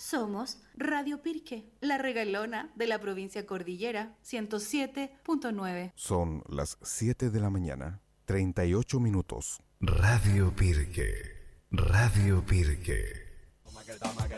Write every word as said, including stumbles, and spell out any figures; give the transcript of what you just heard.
Somos Radio Pirque, la regalona de la provincia Cordillera, ciento siete punto nueve. Son las siete de la mañana, treinta y ocho minutos. Radio Pirque, Radio Pirque.